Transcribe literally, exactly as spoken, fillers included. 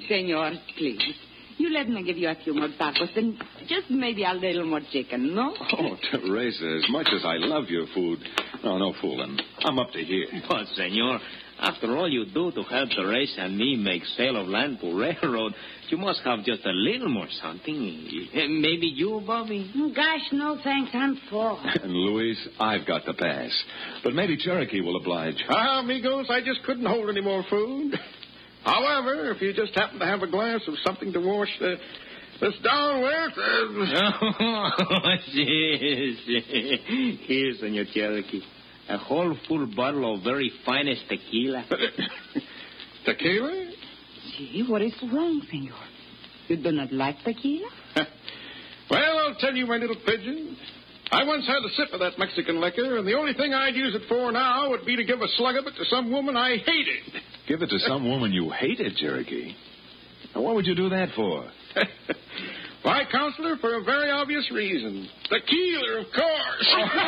Senor, please. You let me give you a few more tacos and just maybe a little more chicken, no? Oh, Teresa, as much as I love your food, no, no fooling. I'm up to here. But, senor, after all you do to help Teresa and me make sale of land to railroad, you must have just a little more something. Maybe you, Bobby? Gosh, no thanks. I'm full. And, Luis, I've got the pass. But maybe Cherokee will oblige. Ah, amigos, I just couldn't hold any more food. However, if you just happen to have a glass of something to wash the, this down with... Uh... Oh, yes, yes. Here, Senor Cherokee. A whole full bottle of very finest tequila. Tequila? See, what is wrong, senor? You do not like tequila? Well, I'll tell you, my little pigeon. I once had a sip of that Mexican liquor, and the only thing I'd use it for now would be to give a slug of it to some woman I hated. Give it to some woman you hated, Cherokee? Now, what would you do that for? Why, Counselor, for a very obvious reason. Tequila, of course.